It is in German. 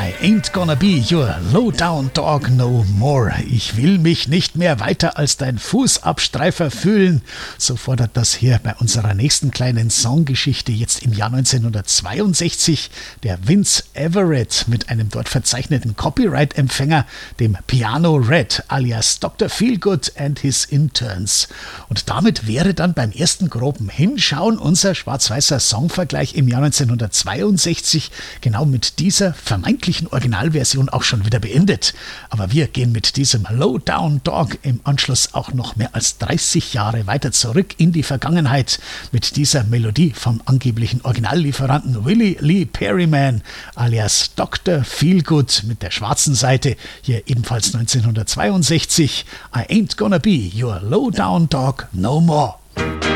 I ain't gonna be your low-down dog no more. Ich will mich nicht mehr weiter als dein Fußabstreifer fühlen. So fordert das hier bei unserer nächsten kleinen Songgeschichte jetzt im Jahr 1962 der Vince Everett mit einem dort verzeichneten Copyright-Empfänger, dem Piano Red alias Dr. Feelgood and his Interns. Und damit wäre dann beim ersten groben Hinschauen unser schwarz-weißer Songvergleich im Jahr 1962 genau mit dieser vermeintlichen Originalversion auch schon wieder beendet. Aber wir gehen mit diesem Low-Down Dog im Anschluss auch noch mehr als 30 Jahre weiter zurück in die Vergangenheit mit dieser Melodie vom angeblichen Originallieferanten Willie Lee Perryman alias Dr. Feelgood mit der schwarzen Seite, hier ebenfalls 1962. I ain't gonna be your low-down dog no more.